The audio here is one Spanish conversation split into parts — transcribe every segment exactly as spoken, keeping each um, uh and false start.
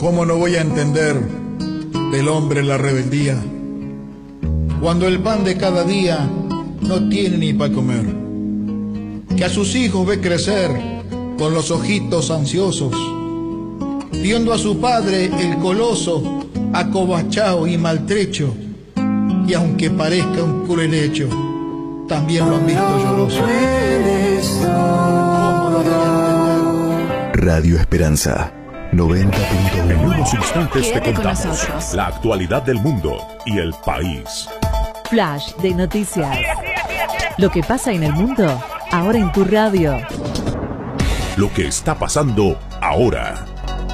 ¿Cómo no voy a entender del hombre la rebeldía cuando el pan de cada día no tiene ni para comer? Que a sus hijos ve crecer con los ojitos ansiosos, viendo a su padre el coloso acobachado y maltrecho, y aunque parezca un cruel hecho, también lo han visto lloroso. Radio Esperanza noventa punto uno. En unos instantes te Quédate con contamos nosotros. la actualidad del mundo y el país. Flash de noticias. Lo que pasa en el mundo, ahora en tu radio. Lo que está pasando ahora.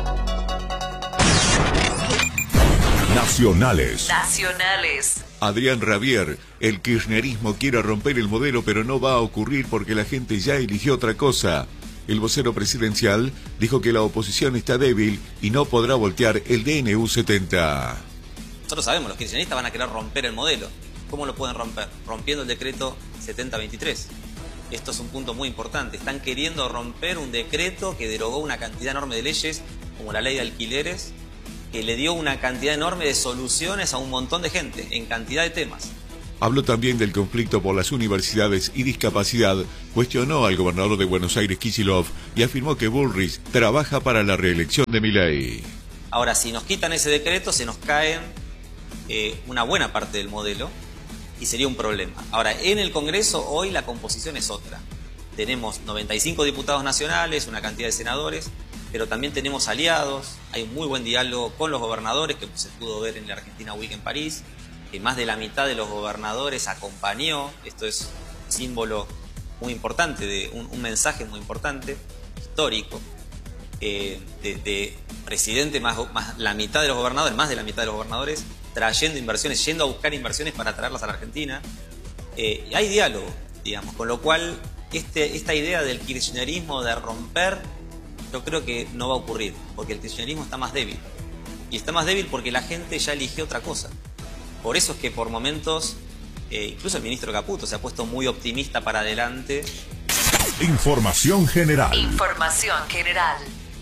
Nacionales. Nacionales. Adrián Rabier, el kirchnerismo quiere romper el modelo, pero no va a ocurrir porque la gente ya eligió otra cosa. El vocero presidencial dijo que la oposición está débil y no podrá voltear el D N U setenta. Nosotros sabemos, los kirchneristas van a querer romper el modelo. ¿Cómo lo pueden romper? Rompiendo el decreto setenta veintitrés. Esto es un punto muy importante. Están queriendo romper un decreto que derogó una cantidad enorme de leyes, como la ley de alquileres, que le dio una cantidad enorme de soluciones a un montón de gente, en cantidad de temas. Habló también del conflicto por las universidades y discapacidad, cuestionó al gobernador de Buenos Aires, Kicillof, y afirmó que Bullrich trabaja para la reelección de Milei. Ahora, si nos quitan ese decreto, se nos caen eh, una buena parte del modelo y sería un problema. Ahora, en el Congreso hoy la composición es otra. Tenemos noventa y cinco diputados nacionales, una cantidad de senadores, pero también tenemos aliados, hay un muy buen diálogo con los gobernadores, que se pudo ver en la Argentina Week en París, que más de la mitad de los gobernadores acompañó. Esto es un símbolo muy importante, de un, un mensaje muy importante, histórico, eh, de, de presidente más, más la mitad de los gobernadores, más de la mitad de los gobernadores, trayendo inversiones, yendo a buscar inversiones para traerlas a la Argentina. Eh, y hay diálogo, digamos, con lo cual este, esta idea del kirchnerismo de romper, yo creo que no va a ocurrir, porque el kirchnerismo está más débil. Y está más débil porque la gente ya eligió otra cosa. Por eso es que por momentos, eh, incluso el ministro Caputo se ha puesto muy optimista para adelante. Información general. Información general.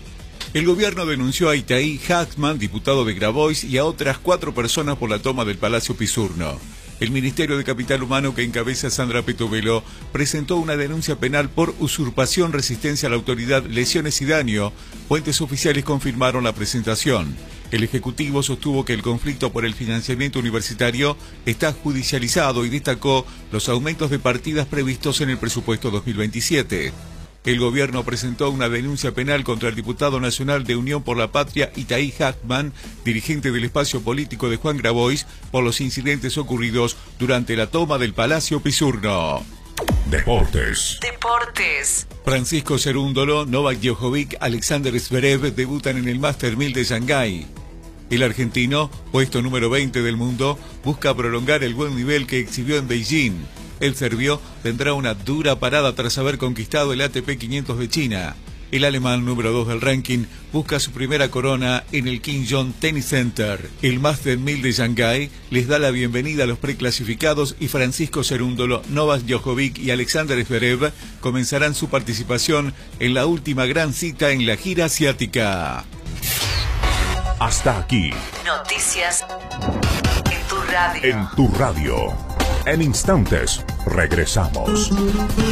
El gobierno denunció a Itaí Hackman, diputado de Grabois, y a otras cuatro personas por la toma del Palacio Pisurno. El Ministerio de Capital Humano, que encabeza Sandra Petovelo, presentó una denuncia penal por usurpación, resistencia a la autoridad, lesiones y daño. Fuentes oficiales confirmaron la presentación. El Ejecutivo sostuvo que el conflicto por el financiamiento universitario está judicializado y destacó los aumentos de partidas previstos en el presupuesto dos mil veintisiete. El gobierno presentó una denuncia penal contra el diputado nacional de Unión por la Patria, Itaí Hackman, dirigente del espacio político de Juan Grabois, por los incidentes ocurridos durante la toma del Palacio Pisurno. Deportes. Deportes. Francisco Cerúndolo, Novak Djokovic, Alexander Zverev debutan en el Master mil de Shanghái. El argentino, puesto número veinte del mundo, busca prolongar el buen nivel que exhibió en Beijing. El serbio tendrá una dura parada tras haber conquistado el A T P quinientos de China. El alemán número dos del ranking busca su primera corona en el King John Tennis Center. El Master mil de Shanghái les da la bienvenida a los preclasificados y Francisco Cerúndolo, Novak Djokovic y Alexander Zverev comenzarán su participación en la última gran cita en la gira asiática. Hasta aquí. Noticias en tu radio. En tu radio. En instantes, regresamos.